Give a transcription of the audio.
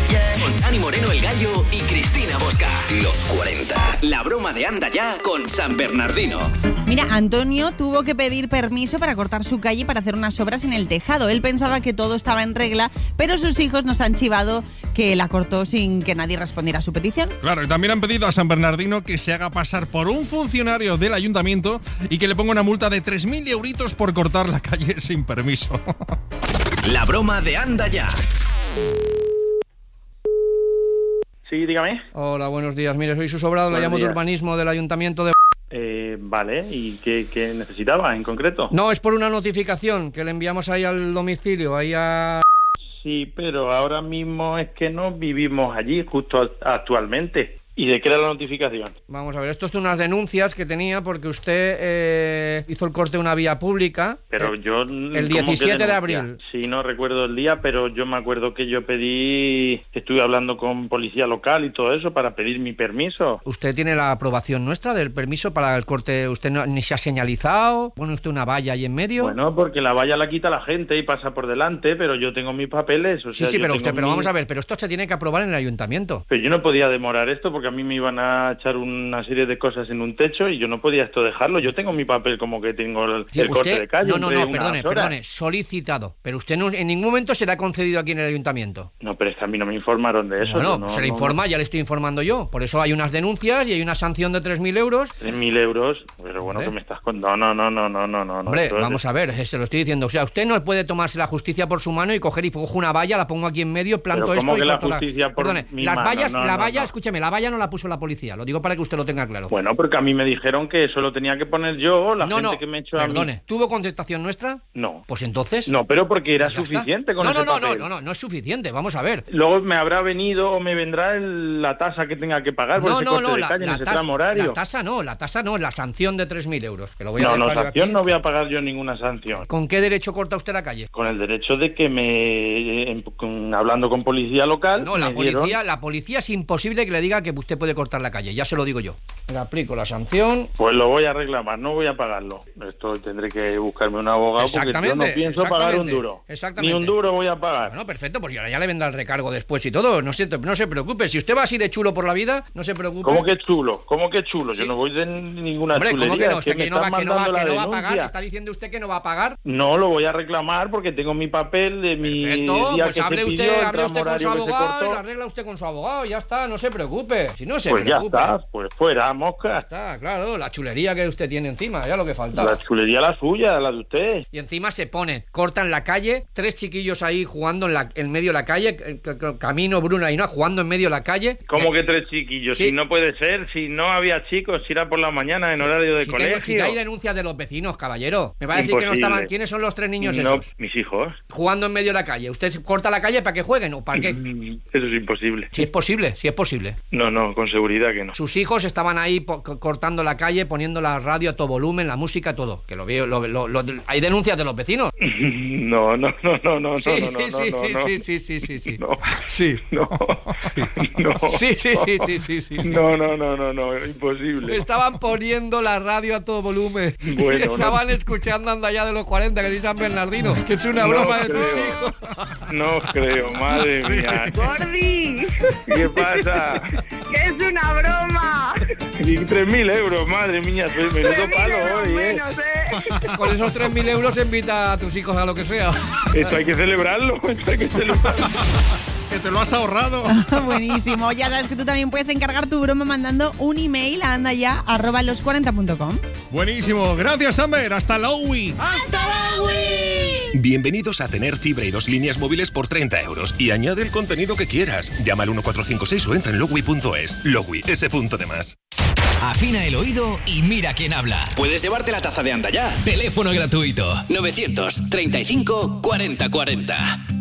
Con Dani Moreno, El Gallo y Cristina Bosca. Los 40. La broma de Anda Ya con San Bernardino. Mira, Antonio tuvo que pedir permiso para cortar su calle para hacer unas obras en el tejado. Él pensaba que todo estaba en regla, pero sus hijos nos han chivado que la cortó sin que nadie respondiera a su petición. Claro, y también han pedido a San Bernardino que se haga pasar por un funcionario del ayuntamiento y que le ponga una multa de 3.000 euritos por cortar la calle sin permiso. La broma de Anda Ya. Sí, dígame. Hola, buenos días. Mire, soy su sobrado, le llamo de urbanismo del ayuntamiento de... Vale, ¿y qué necesitaba en concreto? No, es por una notificación que le enviamos ahí al domicilio, ahí a... Sí, pero ahora mismo es que no vivimos allí justo actualmente. ¿Y de qué era la notificación? Vamos a ver, esto es de unas denuncias que tenía porque usted hizo el corte de una vía pública. Pero yo... El 17 de abril. Sí, no recuerdo el día, pero yo me acuerdo que yo pedí... Estuve hablando con policía local y todo eso para pedir mi permiso. ¿Usted tiene la aprobación nuestra del permiso para el corte? ¿Usted ni se ha señalizado? ¿Pone usted una valla ahí en medio? Bueno, porque la valla la quita la gente y pasa por delante, pero yo tengo mis papeles. O sea, sí, pero vamos a ver, pero esto se tiene que aprobar en el ayuntamiento. Pero yo no podía demorar esto porque a mí me iban a echar una serie de cosas en un techo y yo no podía esto dejarlo. Yo tengo mi papel como que tengo el corte de calle. No, perdone, solicitado. Pero usted no, en ningún momento será concedido aquí en el ayuntamiento. No, pero es que a mí no me informaron de eso. No, se le informa, ya le estoy informando yo. Por eso hay unas denuncias y hay una sanción de 3.000 euros. 3.000 euros, pero bueno, que me estás contando. No. Hombre, vamos a ver, se lo estoy diciendo. O sea, usted no puede tomarse la justicia por su mano y coger y cojo una valla, la pongo aquí en medio, planto pero ¿cómo esto que y la justicia por mi las mano? vallas, la valla, escúcheme, la valla no la puso la policía. Lo digo para que usted lo tenga claro. Bueno, porque a mí me dijeron que eso lo tenía que poner yo, gente que me echó perdone. a mí. ¿Tuvo contestación nuestra? No. Pues entonces... No, pero porque era suficiente con ese papel. No es suficiente, vamos a ver. Luego me habrá venido o me vendrá la tasa que tenga que pagar por ese corte de calle en ese tramo horario. La tasa no, la sanción de 3.000 euros. Que lo voy a sanción aquí. No voy a pagar yo ninguna sanción. ¿Con qué derecho corta usted la calle? Con el derecho de que hablando con policía local... No, la policía es imposible que le diga que usted puede cortar la calle, ya se lo digo yo. Le aplico la sanción. Pues lo voy a reclamar, no voy a pagarlo. Esto tendré que buscarme un abogado porque yo no pienso pagar un duro. Exactamente. Ni un duro voy a pagar. Bueno, perfecto, pues ya le vendrá el recargo después y todo. No se preocupe, si usted va así de chulo por la vida, no se preocupe. ¿Cómo que chulo? Sí. Yo no voy de ninguna chulería. ¿Cómo que no? Que no va a pagar. ¿Está ¿Está diciendo usted que no va a pagar? No, lo voy a reclamar porque tengo mi papel de mi día pues que hable se usted, pidió, hable usted con su abogado y la la arregla usted con su abogado, ya está, no se preocupe. Si no se pues preocupe. Ya está, pues fuera, mosca. Ya está, claro, la chulería que usted tiene encima, ya lo que faltaba. La chulería la suya, la de usted. Y encima se ponen, cortan la calle, 3 chiquillos ahí jugando en medio de la calle, Camino, Bruna y no, jugando en medio de la calle. ¿Cómo que 3 chiquillos? Sí. Si no puede ser, si no había chicos, si era por la mañana en horario de colegio. Si hay denuncias de los vecinos, caballero. Me va a decir que no estaban. ¿Quiénes son los 3 niños esos? Mis hijos. Jugando en medio de la calle. ¿Usted corta la calle para que jueguen o para qué? Eso es imposible. Si es posible. No, con seguridad que no. Sus hijos estaban ahí cortando la calle, poniendo la radio a todo volumen, la música, todo. Que lo veo, hay denuncias de los vecinos. No. Sí. No, imposible. Estaban poniendo la radio a todo volumen. Bueno, estaban escuchando Anda Ya de los 40, que dice San Bernardino, que es una broma de tus hijos. No creo, madre mía. ¡Gordi! ¿Qué pasa? ¡Que es una broma! 3.000 euros, madre mía, menudo palo hoy, Con esos 3.000 euros invita a tus hijos a lo que sea. Esto hay que celebrarlo, Que te lo has ahorrado. Buenísimo. Ya sabes que tú también puedes encargar tu broma mandando un email a andaya@los40.com. Buenísimo. Gracias, Amber. Hasta Lowy. ¡Hasta Lowy! Bienvenidos a tener fibra y 2 líneas móviles por 30 euros. Y añade el contenido que quieras. Llama al 1456 o entra en lowy.es. Lowy, ese punto de más. Afina el oído y mira quién habla. Puedes llevarte la taza de Anda Ya. Teléfono gratuito. 935 40 40.